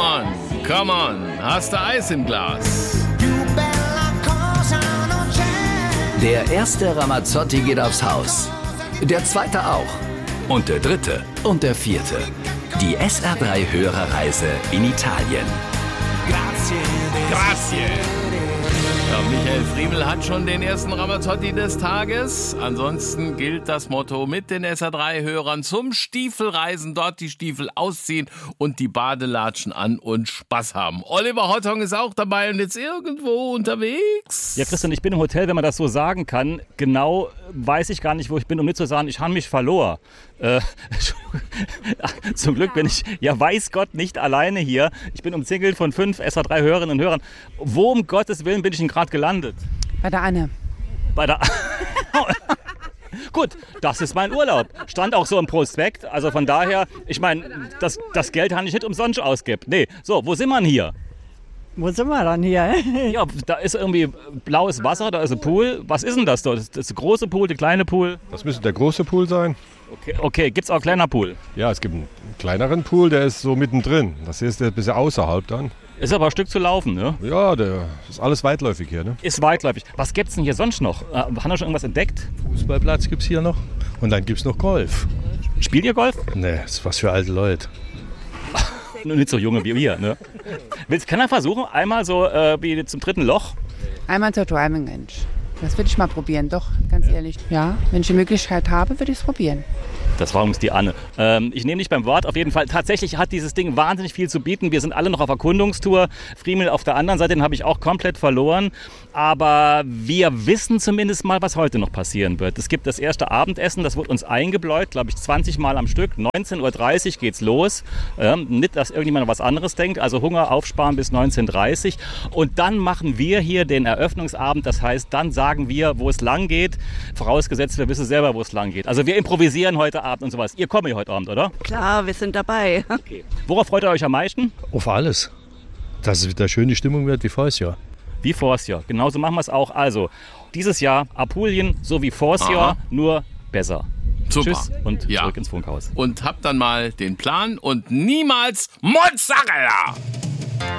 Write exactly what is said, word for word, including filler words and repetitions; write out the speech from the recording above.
Come on, come on, hast du Eis im Glas? Der erste Ramazzotti geht aufs Haus. Der zweite auch. Und der dritte und der vierte. Die S R drei Hörerreise in Italien. Grazie. Ja, Michael Friemel hat schon den ersten Ramazzotti des Tages. Ansonsten gilt das Motto mit den S R drei Hörern zum Stiefelreisen. Dort die Stiefel ausziehen und die Badelatschen an und Spaß haben. Oliver Hottong ist auch dabei und jetzt irgendwo unterwegs. Ja, Christian, ich bin im Hotel, wenn man das so sagen kann. Genau weiß ich gar nicht, wo ich bin, um nicht zu sagen, ich habe mich verloren. Äh, zum Glück bin ich, ja weiß Gott, nicht alleine hier. Ich bin umzingelt von fünf S R drei Hörerinnen und Hörern. Wo um Gottes Willen bin ich denn gerade gelandet? Bei der Anne. Bei der Gut, das ist mein Urlaub. Stand auch so im Prospekt. Also von daher, ich meine, das, das Geld habe ich nicht umsonst ausgibt. Nee, so, wo sind wir denn hier? Wo sind wir dann hier? Ja, da ist irgendwie blaues Wasser, da ist ein Pool. Was ist denn das dort? Das ist der große Pool, der kleine Pool? Das müsste der große Pool sein. Okay, okay. Gibt es auch einen kleinen Pool? Ja, es gibt einen kleineren Pool, der ist so mittendrin. Das hier ist ein bisschen außerhalb dann. Ist aber ein Stück zu laufen, ne? Ja, der ist alles weitläufig hier, ne? Ist weitläufig. Was gibt's denn hier sonst noch? Äh, haben wir schon irgendwas entdeckt? Fußballplatz gibt's hier noch. Und dann gibt's noch Golf. Spielt ihr Golf? Nee, das ist was für alte Leute. Nur nicht so junge wie wir, ne? Willst, kann er versuchen, einmal so äh, wie zum dritten Loch? Einmal zur Driving Range. Das würde ich mal probieren, doch, ganz ehrlich. Ja, wenn ich die Möglichkeit habe, würde ich es probieren. Das war übrigens die Anne. Ähm, ich nehme dich beim Wort. Auf jeden Fall, tatsächlich hat dieses Ding wahnsinnig viel zu bieten. Wir sind alle noch auf Erkundungstour. Friemel auf der anderen Seite, den habe ich auch komplett verloren. Aber wir wissen zumindest mal, was heute noch passieren wird. Es gibt das erste Abendessen, das wird uns eingebläut, glaube ich, zwanzig Mal am Stück. neunzehn Uhr dreißig geht's los. Ähm, nicht, dass irgendjemand noch was anderes denkt. Also Hunger aufsparen bis neunzehn Uhr dreißig. Und dann machen wir hier den Eröffnungsabend. Das heißt, dann sagen wir, wo es lang geht. Vorausgesetzt, wir wissen selber, wo es lang geht. Also wir improvisieren heute Abend und sowas. Ihr kommt hier heute Abend, oder? Klar, wir sind dabei. Okay. Worauf freut ihr euch am meisten? Auf alles. Dass es wieder schöne Stimmung wird wie voriges Jahr. Wie voriges Jahr. Genauso machen wir es auch. Also, dieses Jahr Apulien so wie voriges Jahr, nur besser. Super. Tschüss und Ja. zurück ins Funkhaus. Und habt dann mal den Plan und niemals Mozzarella!